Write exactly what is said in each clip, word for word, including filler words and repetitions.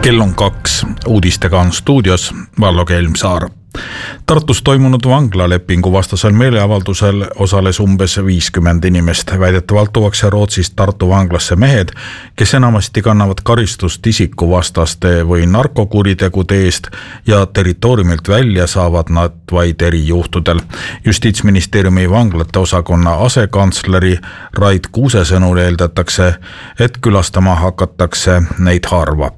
Kell on kaks, uudistega on stuudios Vallo Kelmsaar. Tartus toimunud vanglalepingu vastasel meeleavaldusel osales umbes viiskümmend inimest. Väidetavalt tuuakse Rootsist Tartu vanglasse mehed, kes enamasti kannavad karistust isikuvastaste või narkokuritegude eest ja territooriumilt välja saavad nad vaid erijuhtudel. Justiitsministeeriumi vanglate osakonna asekantsleri Rait Kuuse sõnul eeldatakse, et külastama hakatakse neid harva.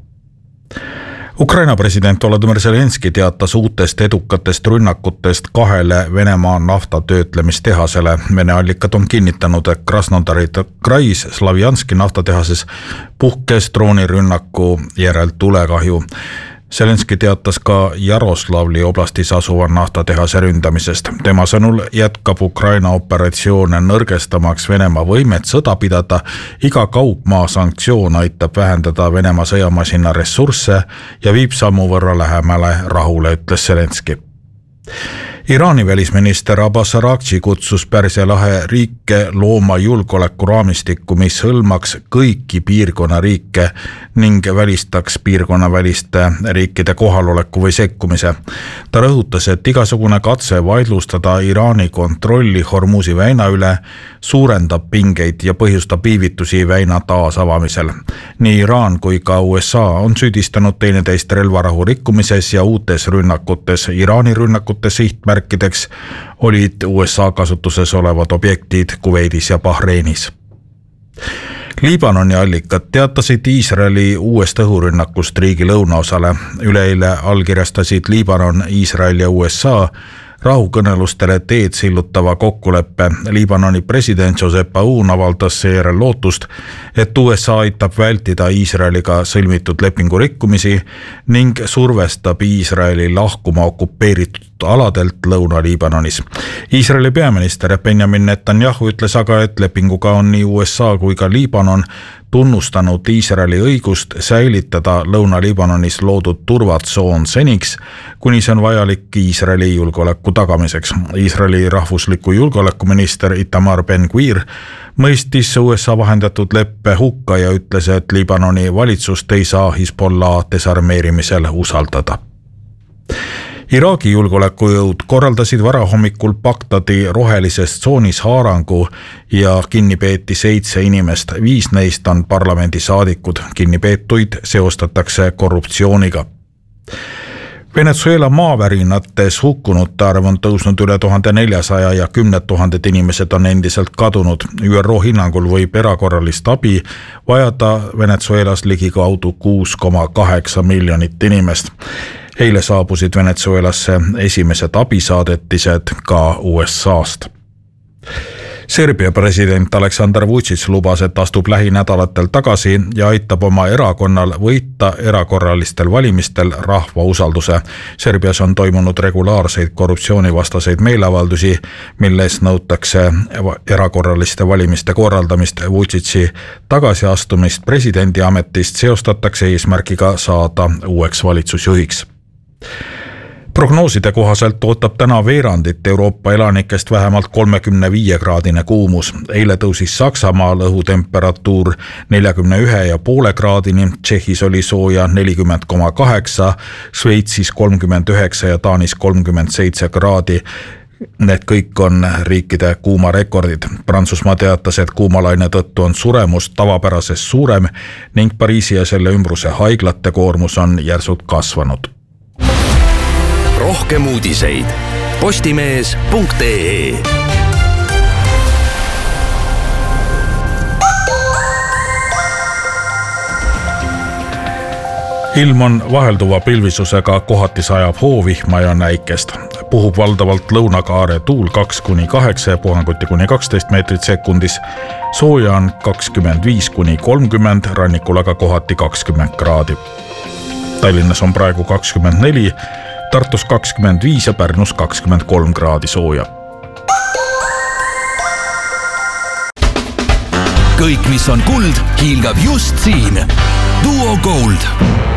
Ukraina president Volodymyr Zelenski teatas uutest edukatest rünnakutest kahele Venemaa naftatöötlemistehasele. Vene allikad on kinnitanud, et Krasnodari Krais Slavjanski naftatehases puhkes droonirünnaku järel tulekahju. Zelenski teatas ka Jaroslavli oblastis asuva naftatehase ründamisest. Tema sõnul jätkab Ukraina operatsioone nõrgestamaks Venemaa võimet sõda pidada. Iga kaugmaa sanktsioon aitab vähendada Venemaa sõjamasina ressursse ja viib sammu võrra lähemale rahule, ütles Zelenski. Iraani välisminister Abbas Araghchi kutsus Pärsia lahe riike looma julgeoleku raamistikku, mis hõlmaks kõiki piirkonna riike ning välistaks piirkonna väliste riikide kohaloleku või sekkumise. Ta rõhutas, et igasugune katse vaidlustada Iraani kontrolli Hormuzi väina üle suurendab pingeid ja põhjustab viivitusi väina taasavamisel. Nii Iraan kui ka U S A on süüdistanud teineteist relvarahu rikkumises ja uutes rünnakutes. Iraani rünnakute sihtmärkideks olid U S A kasutuses olevad objektid Kuveidis ja Bahreinis. Liibanoni allikad teatasid Iisraeli uuest õhurünnakust riigi lõunaosale. Üleeile allkirjastasid Liibanon, Iisrael ja U S A rahukõnelustele teed sillutava kokkuleppe. Liibanoni president Joseph Aoun avaldas seejärel lootust, et U S A aitab vältida Iisraeliga sõlmitud lepingu rikkumisi ning survestab Iisraeli lahkuma okupeeritud aladelt Lõuna-Liibanonis. Iisraeli peaminister Benjamin Netanyahu ütles aga, et lepinguga on nii U S A kui ka Liibanon tunnustanud Iisraeli õigust säilitada Lõuna-Liibanonis loodud turvatsoon seniks, kuni see on vajalik Iisraeli julgeoleku tagamiseks. Iisraeli rahvusliku julgeolekuminister Itamar Ben-Gvir mõistis U S A vahendatud leppe hukka ja ütles, et Liibanoni valitsust ei saa Hezbollah desarmeerimisel usaldada. Iraagi julgeolekujõud korraldasid varahommikul Bagdadi rohelises tsoonis haarangu ja kinni peeti seitse inimest. Viis neist on parlamendisaadikud. Kinnipeetuid seostatakse korruptsiooniga. Venezuela maavärinates hukkunute arv on tõusnud üle tuhande neljasaja ja kümned tuhanded inimesed on endiselt kadunud. Ü R O hinnangul võib erakorralist abi vajada Venezuelas ligikaudu kuus koma kaheksa miljonit inimest. Eile saabusid Venezuelasse esimesed abisaadetised ka U S A-st. Serbia president Aleksandar Vučić lubas, et astub lähinädalatel tagasi ja aitab oma erakonnal võita erakorralistel valimistel rahva usalduse. Serbias on toimunud regulaarseid korruptsioonivastaseid meeleavaldusi, milles nõutakse erakorraliste valimiste korraldamist. Vučići tagasiastumist presidendi ametist seostatakse eesmärgiga saada uueks valitsusjuhiks. Prognooside kohaselt ootab täna veerandit Euroopa elanikest vähemalt kolmekümne viie kraadine kuumus. Eile tõusis Saksamaal õhutemperatuur neljakümne ühe ja poole kraadini, Tšehhis oli sooja nelikümmend koma kaheksa, Šveitsis kolmkümmend üheksa ja Taanis kolmkümmend seitse kraadi. Need kõik on riikide kuumarekordid. Prantsusmaa teatas, et kuumalaine tõttu on suremus tavapärasest suurem ning Pariisi ja selle ümbruse haiglate koormus on järsult kasvanud. Rohkem uudiseid postimees punkt ee. Ilm on vahelduva pilvisusega, kohati sajab hoovihma ja näikest. Puhub valdavalt lõunakaare tuul kaks kuni kaheksa ja puhanguti kuni kaksteist meetrit sekundis. Sooja on kakskümmend viis kuni kolmkümmend, rannikul aga kohati kakskümmend kraadi. Tallinnas on praegu kakskümmend neli, Tartus kakskümmend viis ja Pärnus kakskümmend kolm kraadi sooja. Kõik, mis on kuld, hiilgab just siin. Duo Gold.